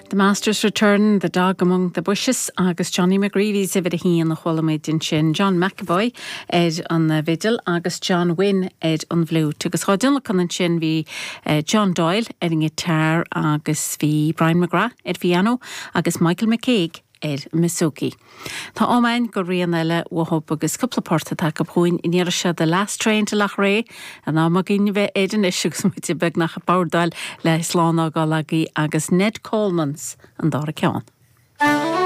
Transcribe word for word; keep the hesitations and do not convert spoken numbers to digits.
The Masters return, the dog among the bushes, agus Johnny McGreevy's if it a he in the Hullamaid in Chin, John McAvoy, ed on the Vigil, agus John Wynne, ed on Vlue. Tugus Hodin look on the Chin vi uh, John Doyle, edding it tar, agus vi Brian McGrath, ed Viano, agus Michael McCaig, ed Misuki. Tá ómain go rian eile wahop agus couple porta tak up hoin in year the last train to Lachray and now magin ve eden issues with the big nach Bowdal le Slana Galagi agus Ned Colemans and Dara Keon.